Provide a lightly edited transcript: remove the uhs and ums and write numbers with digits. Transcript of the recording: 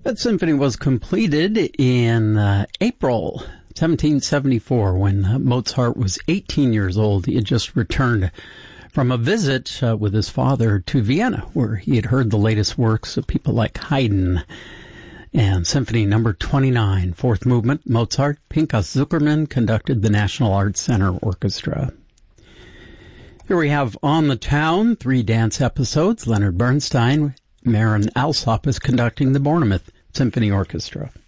That symphony was completed in April 1774 when Mozart was 18 years old. He had just returned from a visit with his father to Vienna, where he had heard the latest works of people like Haydn. And Symphony Number 29, fourth movement, Mozart, Pinchas Zukerman conducted the National Arts Center Orchestra. Here we have On the Town, 3 dance episodes. Leonard Bernstein, Marin Alsop is conducting the Bournemouth Symphony Orchestra.